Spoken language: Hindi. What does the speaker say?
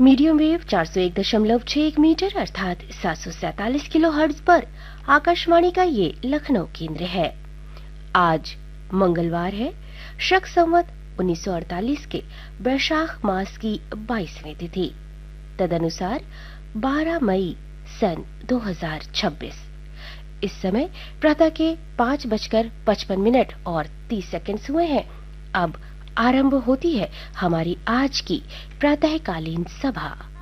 मीडियम वेव 401.61 मीटर अर्थात 747 किलोहर्ट्ज पर आकाशवाणी का ये लखनऊ केंद्र है। आज मंगलवार है, शक संवत 1948 के वैशाख मास की 22वीं तिथि, तदनुसार 12 मई सन 2026। इस समय प्रातः के 5:55 और 30 सेकंड हुए हैं। अब आरंभ होती है हमारी आज की प्रातःकालीन सभा।